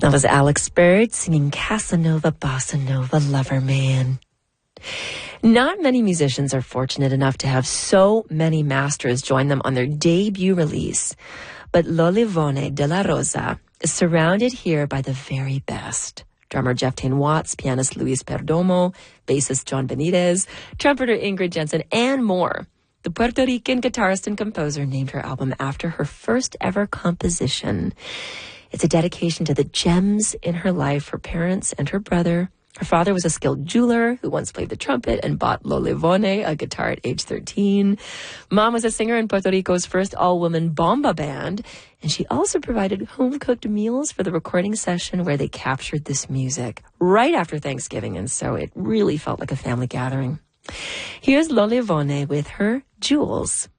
That was Alex Bird singing Casanova Bossa Nova Lover Man. Not many musicians are fortunate enough to have so many masters join them on their debut release, but Lollivone de la Rosa is surrounded here by the very best. Drummer Jeff Tain Watts, pianist Luis Perdomo, bassist John Benitez, trumpeter Ingrid Jensen, and more. The Puerto Rican guitarist and composer named her album after her first ever composition. It's a dedication to the gems in her life, her parents and her brother. Her father was a skilled jeweler who once played the trumpet and bought Lollivone, a guitar, at age 13. Mom was a singer in Puerto Rico's first all-woman bomba band, and she also provided home-cooked meals for the recording session where they captured this music right after Thanksgiving, and so it really felt like a family gathering. Here's Lollivone with her Jewels.